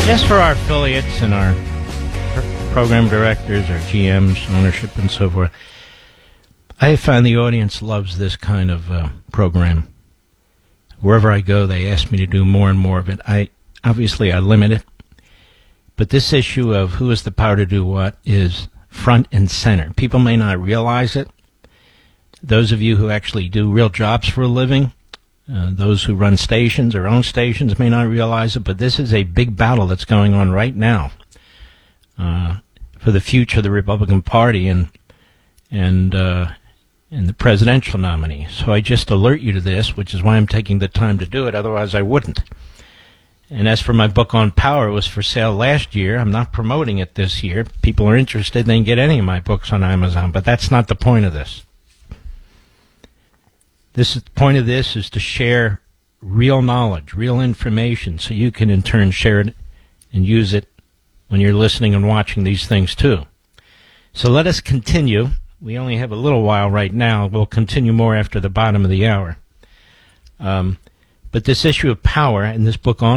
Just for our affiliates and our program directors, our GMs, ownership, and so forth, I find the audience loves this kind of program. Wherever I go, they ask me to do more and more of it. I limit it, but this issue of who has the power to do what is front and center. People may not realize it. Those of you who actually do real jobs for a living, those who run stations or own stations may not realize it, but this is a big battle that's going on right now for the future of the Republican Party and the presidential nominee. So I just alert you to this, which is why I'm taking the time to do it. Otherwise, I wouldn't. And as for my book on power, it was for sale last year. I'm not promoting it this year. People are interested, they can get any of my books on Amazon, but that's not the point of this. The point of this is to share real knowledge, real information, so you can in turn share it and use it when you're listening and watching these things too. So let us continue. We only have a little while right now. We'll continue more after the bottom of the hour. But this issue of power in this book on